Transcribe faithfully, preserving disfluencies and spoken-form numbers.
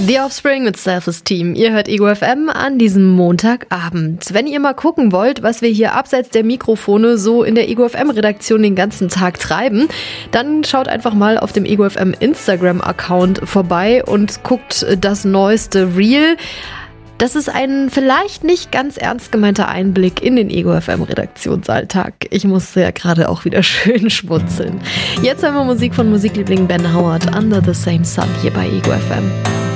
The Offspring mit Self-Esteem. Ihr hört Ego F M an diesem Montagabend. Wenn ihr mal gucken wollt, was wir hier abseits der Mikrofone so in der Ego F M-Redaktion den ganzen Tag treiben, dann schaut einfach mal auf dem Ego F M Instagram-Account vorbei und guckt das neueste Reel. Das ist ein vielleicht nicht ganz ernst gemeinter Einblick in den Ego F M-Redaktionsalltag. Ich musste ja gerade auch wieder schön schmunzeln. Jetzt hören wir Musik von Musikliebling Ben Howard, Under the Same Sun, hier bei Ego F M.